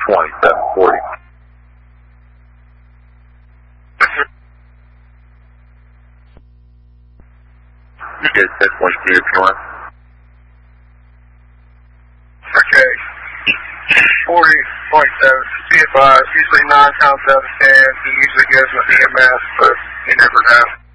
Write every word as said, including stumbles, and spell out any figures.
twenty-seven forty. You get ten twenty-two if you want. Okay. forty twenty-seven, be advised, usually nine times out of ten, he usually goes with E M S, but he never does.